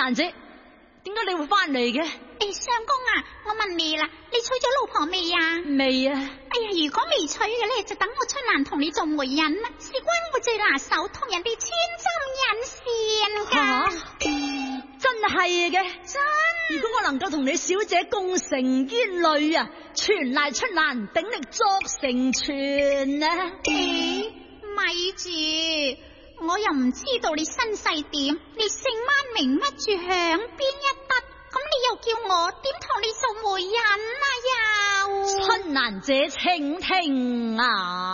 蘭姐，點解你會翻嚟嘅？ 相公啊，我問你啦，你娶咗老婆未啊？ 未啊。 哎呀，如果未娶嘅咧，就等我春蘭同你做媒人啦。事關我最拿手，同人哋穿針引線噶。 真係嘅。 真。 如果我能夠同你小姐共成眷侶啊，全賴春蘭鼎力作成全啊。 咪住，我又唔知道你身世點，你姓乜名乜住響邊一笪，咁你又叫我點同你做媒人啊？又春蘭姐請聽啊。